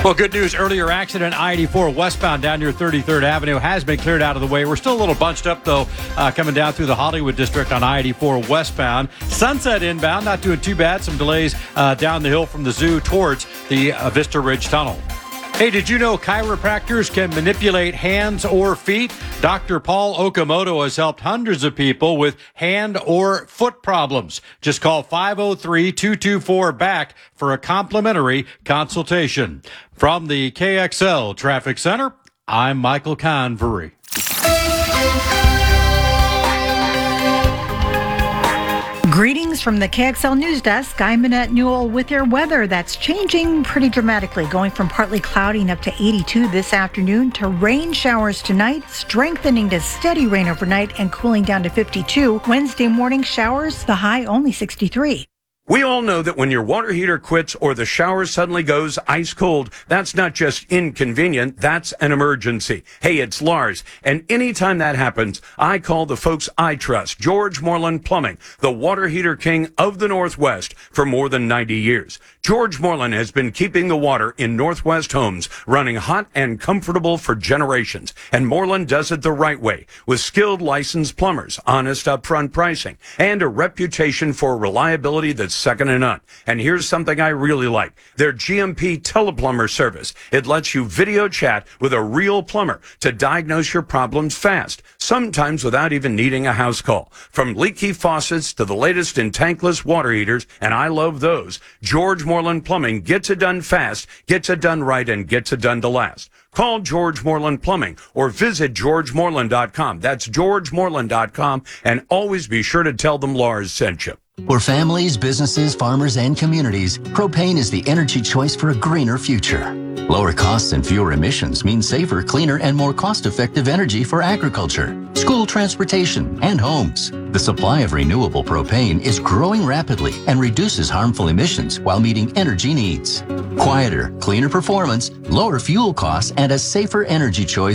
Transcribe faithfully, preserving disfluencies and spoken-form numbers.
Well, good news. Earlier accident, I eighty-four westbound down near thirty-third Avenue has been cleared out of the way. We're still a little bunched up, though, uh, coming down through the Hollywood district on I eighty-four westbound. Sunset inbound, not doing too bad. Some delays uh, down the hill from the zoo towards the uh, Vista Ridge Tunnel. Hey, did you know chiropractors can manipulate hands or feet? Doctor Paul Okamoto has helped hundreds of people with hand or foot problems. Just call five oh three, two two four, B A C K for a complimentary consultation. From the K X L Traffic Center, I'm Michael Convery. Greetings from the K X L News Desk. I'm Annette Newell with your weather that's changing pretty dramatically, going from partly cloudy and up to eighty-two this afternoon to rain showers tonight, strengthening to steady rain overnight and cooling down to fifty-two. Wednesday morning showers, the high only sixty-three. We all know that when your water heater quits or the shower suddenly goes ice cold, that's not just inconvenient, that's an emergency. Hey, it's Lars, and anytime that happens, I call the folks I trust, George Moreland Plumbing, the water heater king of the Northwest for more than ninety years. George Moreland has been keeping the water in Northwest homes running hot and comfortable for generations, and Moreland does it the right way, with skilled licensed plumbers, honest upfront pricing, and a reputation for reliability that's second to none. And here's something I really like. Their G M P teleplumber service. It lets you video chat with a real plumber to diagnose your problems fast, sometimes without even needing a house call. From leaky faucets to the latest in tankless water heaters, and I love those, George Moreland Plumbing gets it done fast, gets it done right, and gets it done to last. Call George Moreland Plumbing or visit george moreland dot com. That's george moreland dot com, and always be sure to tell them Lars sent you. For families, businesses, farmers, and communities, propane is the energy choice for a greener future. Lower costs and fewer emissions mean safer, cleaner, and more cost-effective energy for agriculture, school transportation, and homes. The supply of renewable propane is growing rapidly and reduces harmful emissions while meeting energy needs. Quieter, cleaner performance, lower fuel costs, and a safer energy choice